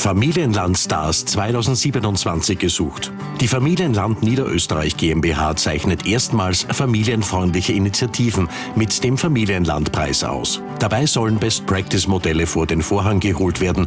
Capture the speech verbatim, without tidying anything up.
Familienlandstars zweitausendsiebenundzwanzig gesucht. Die Familienland Niederösterreich GmbH zeichnet erstmals familienfreundliche Initiativen mit dem Familienlandpreis aus. Dabei sollen Best-Practice-Modelle vor den Vorhang geholt werden,